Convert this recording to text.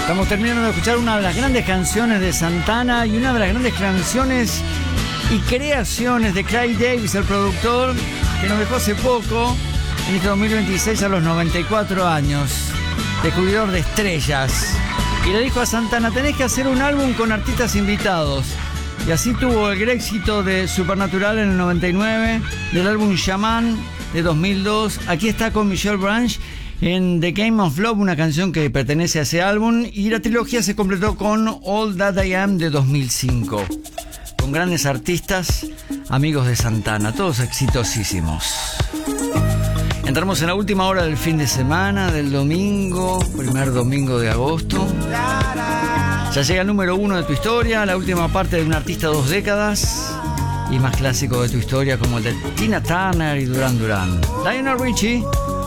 Estamos terminando de escuchar una de las grandes canciones de Santana y una de las grandes canciones y creaciones de Craig Davis, el productor, que nos dejó hace poco, en este 2026, a los 94 años, descubridor de estrellas. Y le dijo a Santana: tenés que hacer un álbum con artistas invitados. Y así tuvo el gran éxito de Supernatural en el 99, del álbum Shaman de 2002. Aquí está con Michelle Branch en The Game of Love, una canción que pertenece a ese álbum. Y la trilogía se completó con All That I Am de 2005, con grandes artistas, amigos de Santana, todos exitosísimos. Entramos en la última hora del fin de semana, del domingo, primer domingo de agosto. Ya llega el número 1 de tu historia, la última parte de un artista 2 décadas y más clásico de tu historia, como el de Tina Turner y Duran Duran. Lionel Richie.